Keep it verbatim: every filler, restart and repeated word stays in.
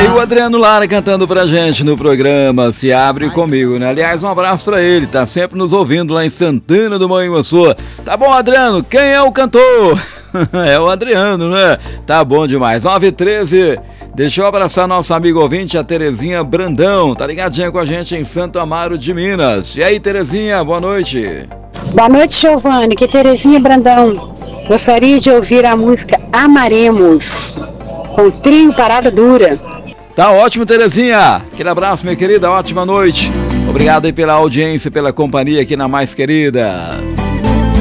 aí o Adriano Lara cantando pra gente no programa Se Abre Comigo, né? Aliás, um abraço pra ele, tá sempre nos ouvindo lá em Santana do Manhuaçu. Tá bom, Adriano, quem é o cantor? É o Adriano, né? Tá bom demais. nove e treze. Deixa eu abraçar nosso amigo ouvinte, a Terezinha Brandão. Tá ligadinha com a gente em Santo Amaro de Minas. E aí, Terezinha, boa noite. Boa noite, Giovanni. Que Terezinha Brandão. Gostaria de ouvir a música Amaremos, com o trio Parada Dura. Tá ótimo, Terezinha. Aquele abraço, minha querida. Ótima noite. Obrigado aí pela audiência, pela companhia aqui na Mais Querida.